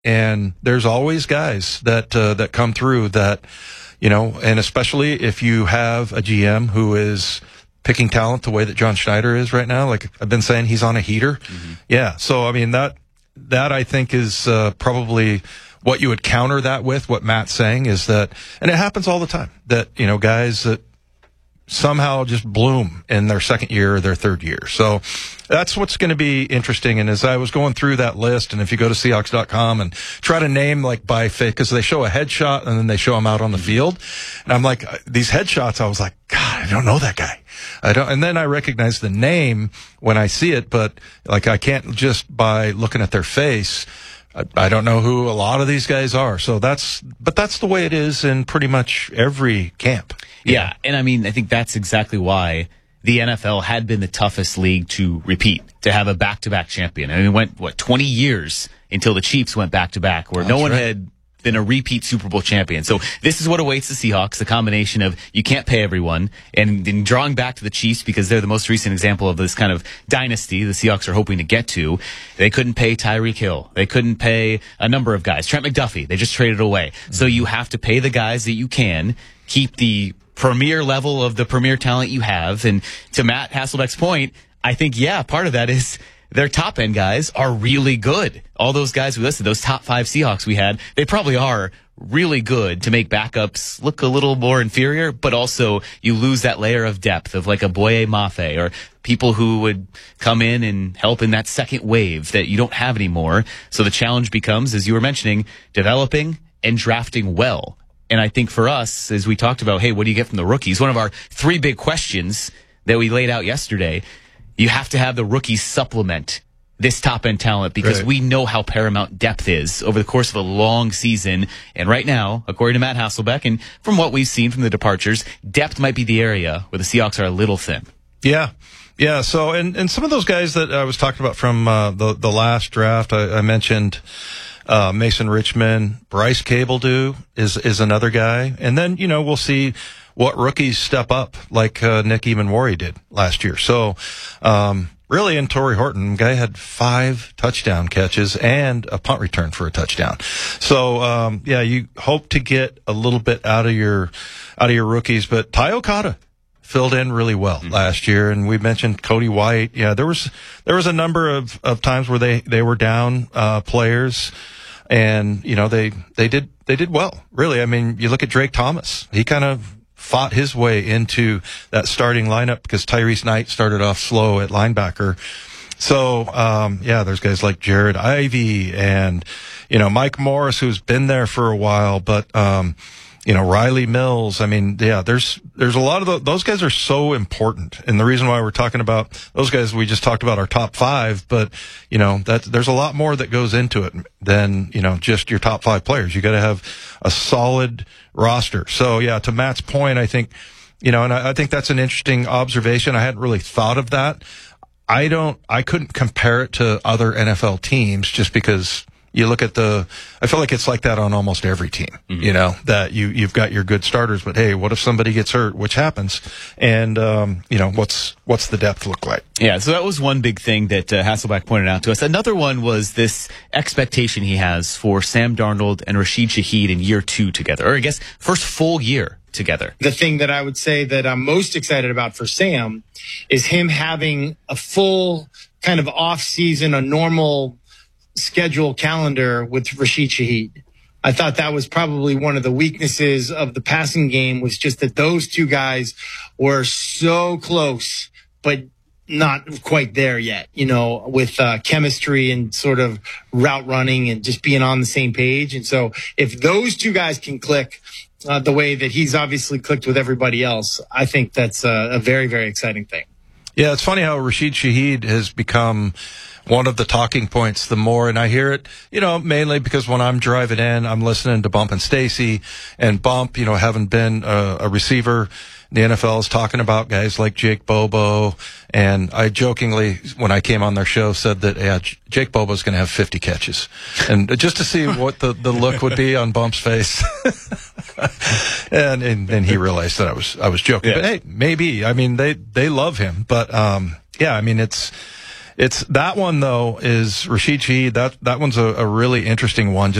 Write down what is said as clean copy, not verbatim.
And there's always guys that come through that, and especially if you have a GM who is picking talent the way that John Schneider is right now. Like I've been saying, he's on a heater. Mm-hmm. Yeah. So, I mean, that I think is probably what you would counter that with. What Matt's saying is that, and it happens all the time, that, guys that somehow just bloom in their second year or their third year. So that's what's going to be interesting. And as I was going through that list, and if you go to Seahawks.com and try to name like by face, because they show a headshot and then they show them out on the field. And I'm like, these headshots, I was like, God, I don't know that guy. And then I recognize the name when I see it, but like I can't just by looking at their face, I don't know who a lot of these guys are. So that's the way it is in pretty much every camp. Yeah. And I mean, I think that's exactly why the NFL had been the toughest league to repeat, to have a back-to-back champion. I mean, it went, 20 years until the Chiefs went back-to-back, where no one had been a repeat Super Bowl champion. So this is what awaits the Seahawks, the combination of you can't pay everyone, and in drawing back to the Chiefs because they're the most recent example of this kind of dynasty the Seahawks are hoping to get to. They couldn't pay Tyreek Hill. They couldn't pay a number of guys. Trent McDuffie, they just traded away. Mm-hmm. So you have to pay the guys that you can, keep the premier level of the premier talent you have. And to Matt Hasselbeck's point, I think, part of that is their top end guys are really good. All those guys we listed, those top 5 Seahawks we had, they probably are really good to make backups look a little more inferior, but also you lose that layer of depth of like a Boye Mafe or people who would come in and help in that second wave that you don't have anymore. So the challenge becomes, as you were mentioning, developing and drafting well. And I think for us, as we talked about, hey, what do you get from the rookies? One of our 3 big questions that we laid out yesterday, you have to have the rookies supplement this top-end talent because we know how paramount depth is over the course of a long season. And right now, according to Matt Hasselbeck, and from what we've seen from the departures, depth might be the area where the Seahawks are a little thin. Yeah. Yeah. So, and some of those guys that I was talking about from the last draft, I mentioned Mason Richmond, Bryce Cabledew is another guy. And then, we'll see what rookies step up like Nick Emanwari did last year. So, really, in Torrey Horton, guy had 5 touchdown catches and a punt return for a touchdown. So, you hope to get a little bit out of your rookies, but Ty Okada filled in really well last year. And we mentioned Cody White. Yeah, there was a number of times where they were down, players, and, they did well, really. I mean, you look at Drake Thomas, he kind of fought his way into that starting lineup because Tyrese Knight started off slow at linebacker. So, there's guys like Jared Ivey and, Mike Morris, who's been there for a while, but, Riley Mills. I mean, there's a lot of those guys are so important. And the reason why we're talking about those guys, we just talked about our top 5, but, there's a lot more that goes into it than, just your top 5 players. You got to have a solid roster. So, to Matt's point, I think, and I think that's an interesting observation. I hadn't really thought of that. I couldn't compare it to other NFL teams just because you look at I feel like it's like that on almost every team, that you've got your good starters, but hey, what if somebody gets hurt, which happens? And, what's the depth look like? Yeah. So that was one big thing that Hasselbeck pointed out to us. Another one was this expectation he has for Sam Darnold and Rashid Shaheed in year 2 together, or I guess first full year together. The thing that I would say that I'm most excited about for Sam is him having a full kind of off season, a normal schedule calendar with Rashid Shaheed. I thought that was probably one of the weaknesses of the passing game, was just that those two guys were so close, but not quite there yet, with chemistry and sort of route running and just being on the same page. And so if those two guys can click the way that he's obviously clicked with everybody else, I think that's a very, very exciting thing. Yeah, it's funny how Rashid Shaheed has become one of the talking points the more, and I hear it, mainly because when I'm driving in, I'm listening to Bump and Stacy, and Bump, having been a receiver, the NFL is talking about guys like Jake Bobo, and I jokingly, when I came on their show, said that Jake Bobo's going to have 50 catches, and just to see what the look would be on Bump's face, and then he realized that I was joking, but hey, maybe, I mean, they love him, but I mean, It's that one though is Rashid Shaheed. That one's a really interesting one.